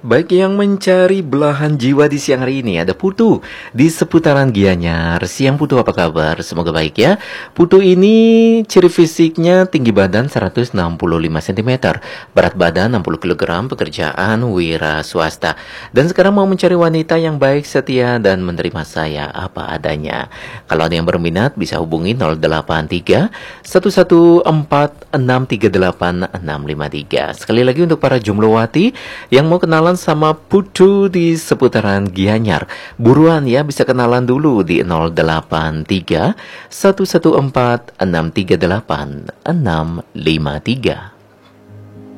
Baik yang mencari belahan jiwa di siang hari ini, ada Putu di seputaran Gianyar. Siang Putu, apa kabar? Semoga baik ya. Putu ini ciri fisiknya tinggi badan 165 cm, berat badan 60 kg, pekerjaan wira swasta. Dan sekarang mau mencari wanita yang baik, setia, dan menerima saya apa adanya. Kalau ada yang berminat bisa hubungi 083 114 638 653. Sekali lagi untuk para jumlowati yang mau kenalan sama Putu di seputaran Gianyar, buruan ya, bisa kenalan dulu di 083 114 638 653.